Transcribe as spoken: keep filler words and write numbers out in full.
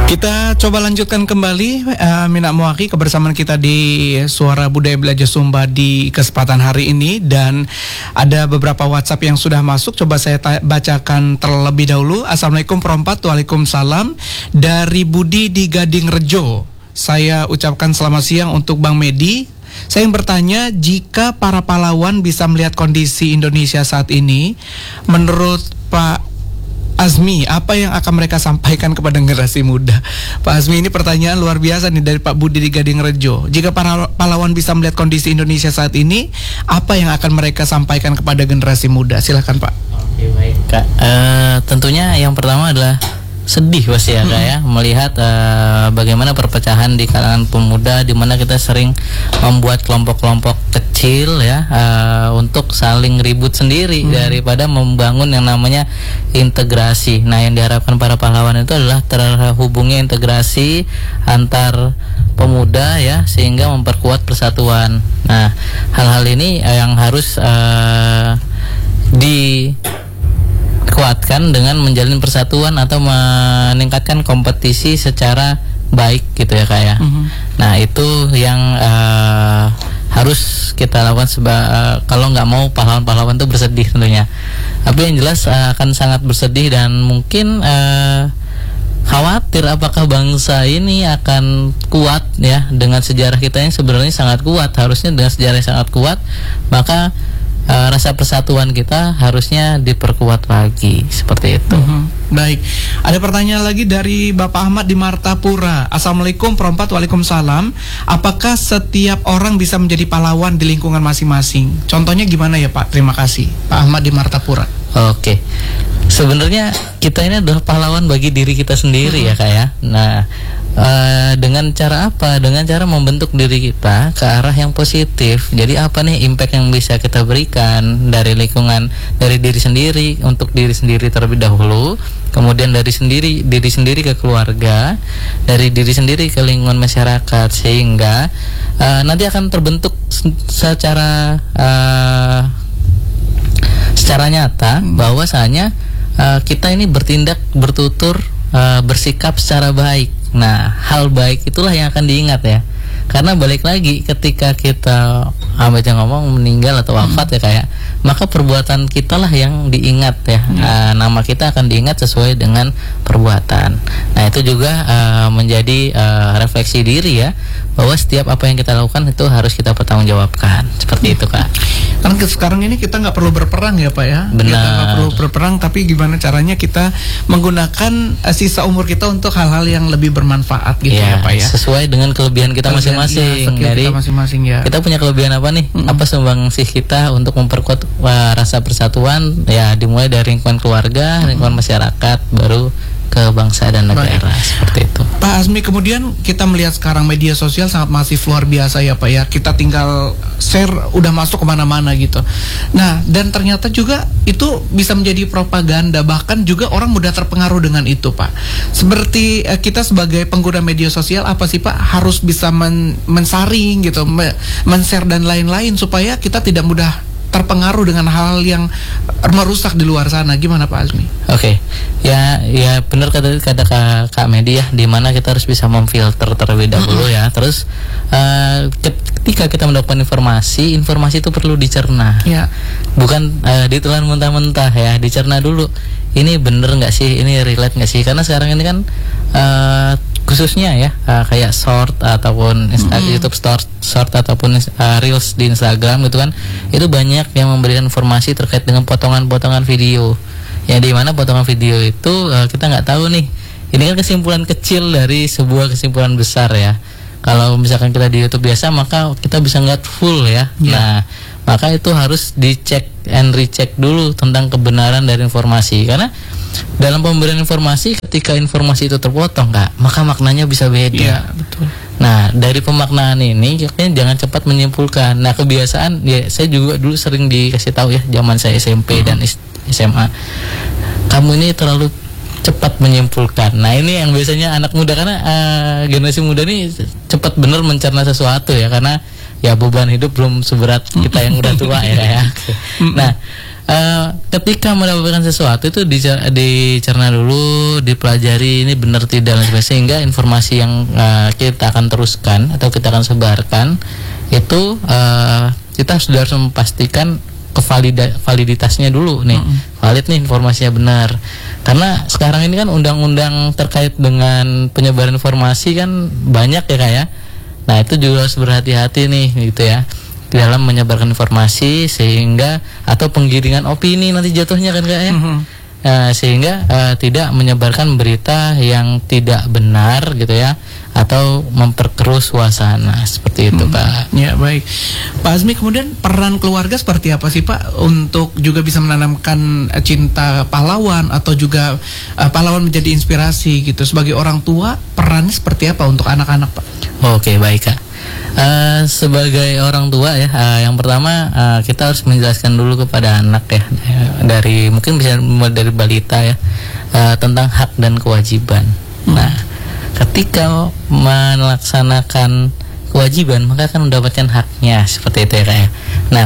Kita coba lanjutkan kembali uh, Mina Muaki kebersamaan kita di Suara Budaya Belajar Sumba di kesempatan hari ini. Dan ada beberapa WhatsApp yang sudah masuk. Coba saya ta- bacakan terlebih dahulu. Assalamualaikum perempat, waalaikumsalam. Dari Budi di Gading Rejo, saya ucapkan selamat siang untuk Bang Medi. Saya yang bertanya, jika para pahlawan bisa melihat kondisi Indonesia saat ini, menurut Pak Azmi, apa yang akan mereka sampaikan kepada generasi muda? Pak Azmi, ini pertanyaan luar biasa nih dari Pak Budi di Gading Rejo. Jika para pahlawan bisa melihat kondisi Indonesia saat ini, apa yang akan mereka sampaikan kepada generasi muda? Silakan Pak. Oke, baik Kak. Uh, tentunya yang pertama adalah sedih pasti ya Kak ya, melihat uh, bagaimana perpecahan di kalangan pemuda, di mana kita sering membuat kelompok-kelompok kecil ya uh, untuk saling ribut sendiri hmm. daripada membangun yang namanya integrasi. Nah, yang diharapkan para pahlawan itu adalah terhubungnya integrasi antar pemuda ya, sehingga memperkuat persatuan. Nah, hal-hal ini uh, yang harus uh, di kuatkan dengan menjalin persatuan atau meningkatkan kompetisi secara baik gitu ya Kak ya. Mm-hmm. Nah, itu yang uh, harus kita lakukan seba- uh, kalau nggak mau pahlawan-pahlawan itu bersedih tentunya. Tapi yang jelas uh, akan sangat bersedih dan mungkin uh, khawatir apakah bangsa ini akan kuat ya dengan sejarah kita yang sebenarnya sangat kuat. Harusnya dengan sejarah yang sangat kuat, maka Uh, rasa persatuan kita harusnya diperkuat lagi, seperti itu. Uh-huh. Baik, ada pertanyaan lagi dari Bapak Ahmad di Martapura. Assalamualaikum perempat, waalaikumsalam. Apakah setiap orang bisa menjadi pahlawan di lingkungan masing-masing? Contohnya gimana ya Pak? Terima kasih, Pak Ahmad di Martapura. Oke, sebenarnya kita ini adalah pahlawan bagi diri kita sendiri uh-huh. ya Kak ya. Nah, Uh, dengan cara apa? Dengan cara membentuk diri kita ke arah yang positif. Jadi apa nih impact yang bisa kita berikan dari lingkungan, dari diri sendiri untuk diri sendiri terlebih dahulu, kemudian dari sendiri diri sendiri ke keluarga, dari diri sendiri ke lingkungan masyarakat, sehingga uh, nanti akan terbentuk secara uh, secara nyata bahwasanya uh, kita ini bertindak, bertutur, uh, bersikap secara baik. Nah, hal baik itulah yang akan diingat ya. Karena balik lagi ketika kita Ahmad yang ngomong meninggal atau wafat hmm. ya kayak, maka perbuatan kita lah yang diingat ya. Hmm. Uh, nama kita akan diingat sesuai dengan perbuatan. Nah, itu juga uh, menjadi uh, refleksi diri ya, bahwa setiap apa yang kita lakukan itu harus kita pertanggungjawabkan. Seperti hmm. itu Kak. Karena sekarang ini kita nggak perlu berperang ya Pak ya. Benar. Kita nggak perlu berperang, tapi gimana caranya kita menggunakan uh, sisa umur kita untuk hal-hal yang lebih bermanfaat gitu ya, ya Pak ya. Sesuai dengan kelebihan kita kelebihan, masing-masing. Ya, Jadi kita masing-masing ya. Kita punya kelebihan apa nih? Mm-hmm. Apa sumbangsih kita untuk memperkuat uh, rasa persatuan? Ya, dimulai dari lingkungan keluarga, lingkungan mm-hmm. masyarakat, baru ke bangsa dan negara. Baik. Seperti itu. Pak Azmi, kemudian kita melihat sekarang media sosial sangat masif luar biasa ya Pak ya. Kita tinggal share udah masuk kemana-mana gitu. Nah, dan ternyata juga itu bisa menjadi propaganda, bahkan juga orang mudah terpengaruh dengan itu Pak. Seperti eh, kita sebagai pengguna media sosial apa sih Pak harus bisa men- mensaring gitu, me- men-share dan lain-lain supaya kita tidak mudah terpengaruh dengan hal yang merusak di luar sana. Gimana Pak Azmi? Oke, okay. ya ya benar kata kata Kak, Kak Medi ya, di mana kita harus bisa memfilter terlebih dahulu mm-hmm. ya. Terus uh, ketika kita mendapatkan informasi, informasi itu perlu dicerna. Ya. Bukan uh, ditelan mentah-mentah ya, dicerna dulu. Ini bener nggak sih? Ini relate nggak sih? Karena sekarang ini kan uh, khususnya ya uh, kayak short ataupun Insta- mm-hmm. YouTube short, short ataupun uh, reels di Instagram gitu kan, itu banyak yang memberikan informasi terkait dengan potongan-potongan video. Ya, di mana potongan video itu uh, kita nggak tahu nih. Ini kan kesimpulan kecil dari sebuah kesimpulan besar ya. Kalau misalkan kita di YouTube biasa, maka kita bisa ngeliat full ya. Yeah. Nah, maka itu harus dicek and recheck dulu tentang kebenaran dari informasi. Karena dalam pemberian informasi, ketika informasi itu terpotong Kak, maka maknanya bisa beda. Iya, betul. Nah, dari pemaknaan ini jangan cepat menyimpulkan. Nah, kebiasaan ya, saya juga dulu sering dikasih tahu ya, zaman saya S M P uh-huh. dan S M A, kamu ini terlalu cepat menyimpulkan. Nah, ini yang biasanya anak muda, karena uh, generasi muda ini cepat benar mencerna sesuatu ya, karena ya beban hidup belum seberat kita yang udah tua ya. ya. Nah, Uh, ketika mendapatkan sesuatu itu dicer- dicerna dulu, dipelajari ini benar tidak dan sebagainya, sehingga informasi yang uh, kita akan teruskan atau kita akan sebarkan itu uh, kita sudah harus memastikan kevalida- validitasnya dulu nih, mm-hmm. valid nih informasinya benar. Karena sekarang ini kan undang-undang terkait dengan penyebaran informasi kan banyak ya Kak ya. Nah itu juga harus berhati-hati nih gitu ya dalam menyebarkan informasi, sehingga atau penggiringan opini nanti jatuhnya kan Kak ya. Mm-hmm. Uh, sehingga uh, tidak menyebarkan berita yang tidak benar gitu ya, atau memperkeruh suasana seperti itu hmm. Pak. Ya baik, Pak Azmi, kemudian peran keluarga seperti apa sih Pak untuk juga bisa menanamkan cinta pahlawan atau juga uh, pahlawan menjadi inspirasi gitu, sebagai orang tua perannya seperti apa untuk anak-anak Pak? Oke baik Kak. Uh, sebagai orang tua ya, uh, yang pertama uh, kita harus menjelaskan dulu kepada anak ya, dari mungkin bisa dari balita ya, uh, tentang hak dan kewajiban. Hmm. Nah, ketika melaksanakan kewajiban maka akan mendapatkan haknya seperti itu ya Kak ya. Nah,